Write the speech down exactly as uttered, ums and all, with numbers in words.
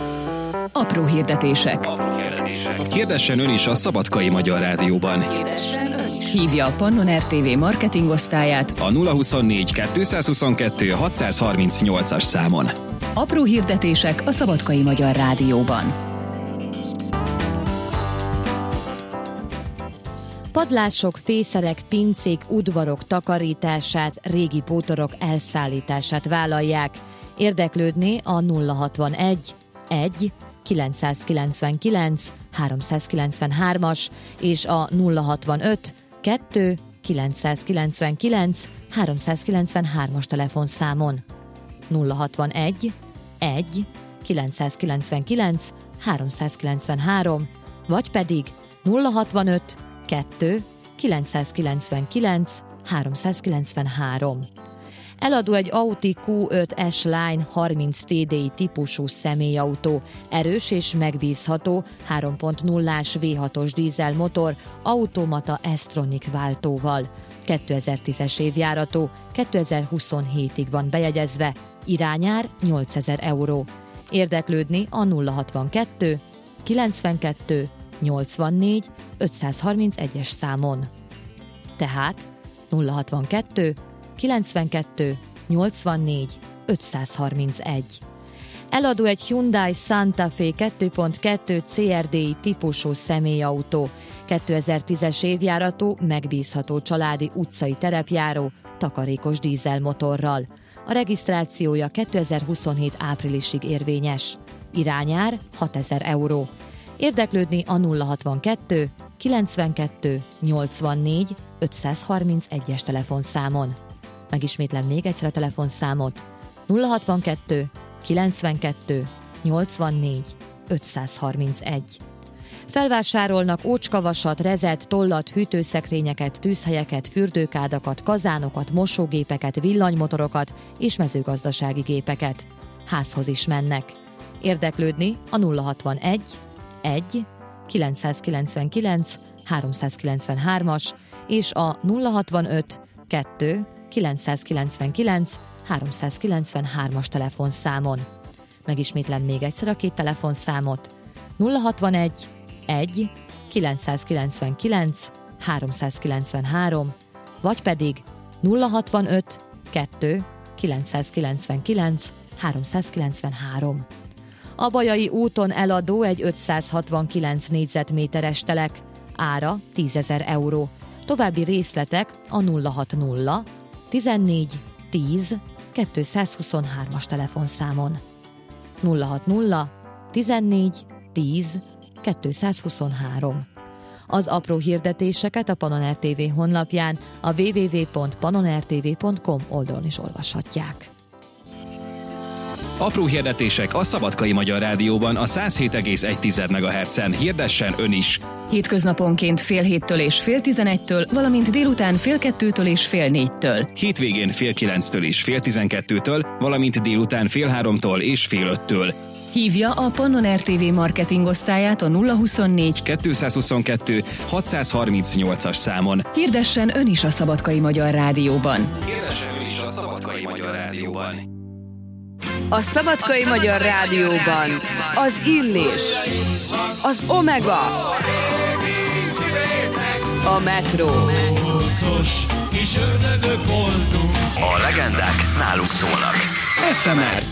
Apró hirdetések. Apró hirdetések. Hirdessen ön is a Szabadkai Magyar Rádióban. Hívja a Pannon er té vé marketingosztályát a nulla huszonnégy kettőszázhuszonkettő hatszázharmincnyolcas számon. Apró hirdetések a Szabadkai Magyar Rádióban. Padlások, fészerek, pincék, udvarok takarítását, régi bútorok elszállítását vállalják. Érdeklődni a nulla hatvanegy egy kilencszázkilencvenkilenc háromszázkilencvenhármas és a nulla hatvanöt kettő kilencszázkilencvenkilenc háromszázkilencvenhármas telefonszámon. nulla hatvanegy egy kilencszázkilencvenkilenc háromszázkilencvenhárom vagy pedig nulla hatvanöt kettő kilencszázkilencvenkilenc háromszázkilencvenhárom. Eladó egy Audi kú öt S-Line harminc té dé i típusú személyautó, erős és megbízható három pont nullás vé hatos dízelmotor, automata S-Tronic váltóval. kétezer-tízes évjáratú, kétezer-huszonhétig van bejegyezve, irányár nyolcezer euró. Érdeklődni a nulla hatvankettő kilencvenkettő nyolcvannégy ötszázharmincegyes számon. Tehát nulla hatvankettő kilencvenkettő nyolcvannégy ötszázharmincegy. Eladó egy Hyundai Santa Fe kettő pont kettő cé er dé i típusú személyautó, kétezer-tízes évjáratú, megbízható családi utcai terepjáró, takarékos dízelmotorral. A regisztrációja kétezer-huszonhét áprilisig érvényes. Irányár hatezer euró. Érdeklődni a nulla hatvankettő kilencvenkettő nyolcvannégy ötszázharmincegyes telefonszámon. Megismétlem még egyszer a telefonszámot: nulla hatvankettő kilencvenkettő nyolcvannégy ötszázharmincegy. Felvásárolnak ócskavasat, rezet, tollat, hűtőszekrényeket, tűzhelyeket, fürdőkádakat, kazánokat, mosógépeket, villanymotorokat és mezőgazdasági gépeket. Házhoz is mennek. Érdeklődni a nulla hatvanegy egy kilencszázkilencvenkilenc háromszázkilencvenhármas és a nulla hatvanöt kettő kilencszázkilencvenkilenc háromszázkilencvenhármas telefonszámon. Megismétlem még egyszer a két telefonszámot: nulla hatvanegy egy kilencszázkilencvenkilenc háromszázkilencvenhárom vagy pedig nulla hatvanöt kettő kilencszázkilencvenkilenc háromszázkilencvenhárom. A Bajai úton eladó egy ötszázhatvankilenc négyzetméteres telek, ára tízezer euró. További részletek a nulla hatnulla tizennégy tíz kétszázhuszonhármas telefonszámon. nulla hatnulla tizennégy tíz kétszázhuszonhárom. Az apró hirdetéseket a Pannon er té vé honlapján, a double-u double-u double-u pont pannon er té vé pont com oldalon is olvashatják. Apró hirdetések a Szabadkai Magyar Rádióban a száz hét egész egy megahertzen. Hirdessen ön is! Hétköznaponként fél héttől és fél tizenegytől, valamint délután fél kettőtől és fél négytől. Hétvégén fél kilenctől és fél tizenkettőtől, valamint délután fél háromtól és fél öttől. Hívja a Pannon er té vé marketingosztályát a nulla huszonnégy kettőszázhuszonkettő hatszázharmincnyolcas számon. Hirdessen ön is a Szabadkai Magyar Rádióban. Hirdessen ön is a Szabadkai Magyar Rádióban. A Szabadkai Magyar Rádióban az Illés, az Omega, a Metro. A legendák nálunk szólnak. es em er